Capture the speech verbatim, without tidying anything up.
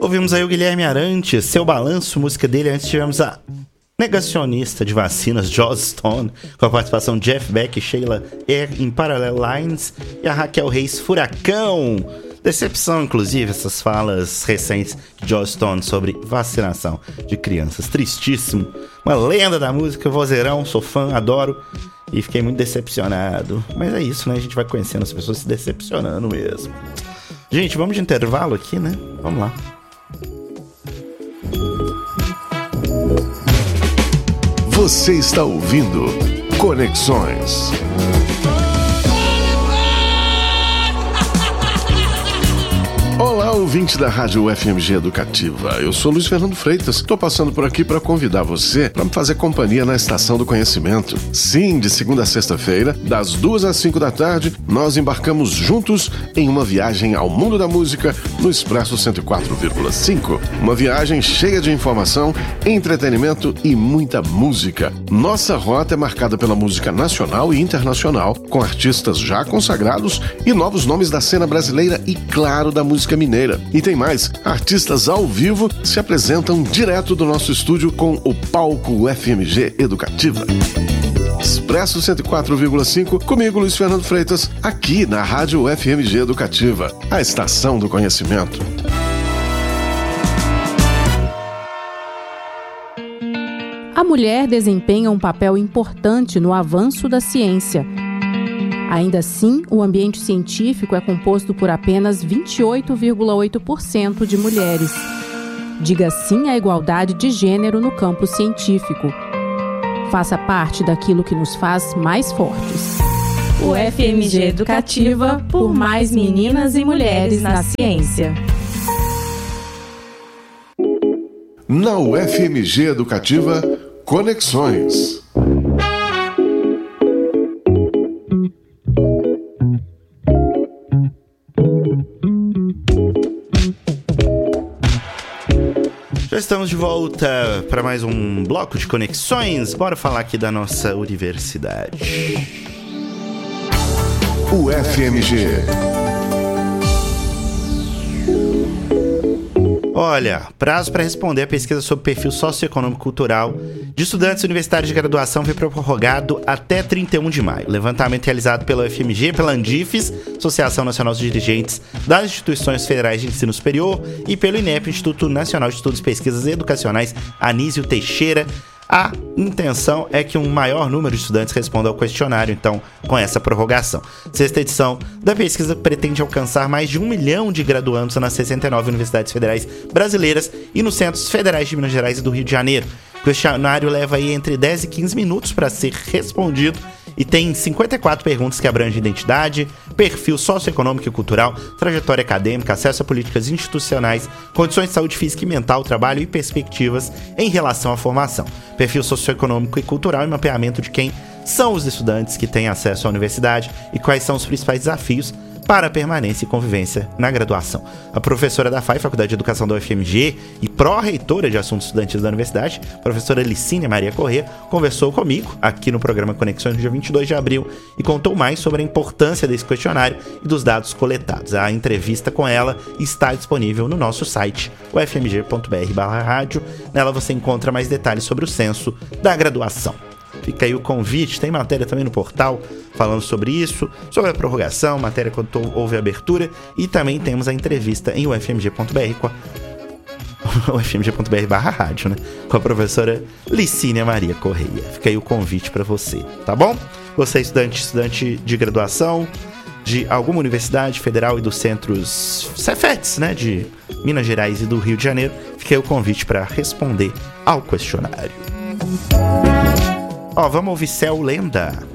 Ouvimos aí o Guilherme Arantes, Seu Balanço, música dele. Antes tivemos a negacionista de vacinas, Joss Stone, com a participação de Jeff Beck e Sheila E. em Parallel Lines. E a Raquel Reis, Furacão. Decepção, inclusive, essas falas recentes de Joss Stone sobre vacinação de crianças. Tristíssimo. Uma lenda da música, vozeirão, sou fã, adoro. E fiquei muito decepcionado. Mas é isso, né? A gente vai conhecendo as pessoas se decepcionando mesmo. Gente, vamos de intervalo aqui, né? Vamos lá. Você está ouvindo Conexões. Olá, ouvinte da Rádio U F M G Educativa. Eu sou Luiz Fernando Freitas. Estou passando por aqui para convidar você para me fazer companhia na Estação do Conhecimento. Sim, de segunda a sexta-feira, das duas às cinco da tarde, nós embarcamos juntos em uma viagem ao mundo da música no Expresso cento e quatro vírgula cinco. Uma viagem cheia de informação, entretenimento e muita música. Nossa rota é marcada pela música nacional e internacional, com artistas já consagrados e novos nomes da cena brasileira e, claro, da música mineira. E tem mais, artistas ao vivo se apresentam direto do nosso estúdio com o palco U F M G Educativa. Expresso cento e quatro vírgula cinco, comigo, Luiz Fernando Freitas, aqui na Rádio U F M G Educativa, a estação do conhecimento. A mulher desempenha um papel importante no avanço da ciência. Ainda assim, o ambiente científico é composto por apenas vinte e oito vírgula oito por cento de mulheres. Diga sim à igualdade de gênero no campo científico. Faça parte daquilo que nos faz mais fortes. U F M G Educativa, por mais meninas e mulheres na ciência. Na U F M G Educativa, Conexões. Já estamos de volta para mais um bloco de conexões. Bora falar aqui da nossa universidade. U F M G. Olha, prazo para responder a pesquisa sobre perfil socioeconômico cultural de estudantes universitários de graduação foi prorrogado até trinta e um de maio. Levantamento realizado pela U F M G, pela Andifes, Associação Nacional de Dirigentes das Instituições Federais de Ensino Superior, e pelo INEP, Instituto Nacional de Estudos e Pesquisas Educacionais, Anísio Teixeira. A intenção é que um maior número de estudantes responda ao questionário, então, com essa prorrogação. Sexta edição da pesquisa pretende alcançar mais de um milhão de graduandos nas sessenta e nove universidades federais brasileiras e nos centros federais de Minas Gerais e do Rio de Janeiro. O questionário leva aí entre dez e quinze minutos para ser respondido e tem cinquenta e quatro perguntas que abrangem identidade, perfil socioeconômico e cultural, trajetória acadêmica, acesso a políticas institucionais, condições de saúde física e mental, trabalho e perspectivas em relação à formação. Perfil socioeconômico e cultural e mapeamento de quem são os estudantes que têm acesso à universidade e quais são os principais desafios para a permanência e convivência na graduação. A professora da F A I, Faculdade de Educação da U F M G, e pró-reitora de Assuntos Estudantis da Universidade, professora Licínia Maria Corrêa, conversou comigo aqui no programa Conexões no dia vinte e dois de abril e contou mais sobre a importância desse questionário e dos dados coletados. A entrevista com ela está disponível no nosso site, u f m g ponto b r barra rádio. Nela você encontra mais detalhes sobre o censo da graduação. Fica aí o convite, tem matéria também no portal falando sobre isso, sobre a prorrogação, matéria quando houve abertura, e também temos a entrevista em u f m g ponto b r com a u f m g ponto b r barra rádio, né? Com a professora Licínia Maria Corrêa. Fica aí o convite para você, tá bom? Você é estudante, estudante de graduação de alguma universidade federal e dos centros Cefetes, né? De Minas Gerais e do Rio de Janeiro, fica aí o convite para responder ao questionário. Ó, vamos ouvir Céu Lenda.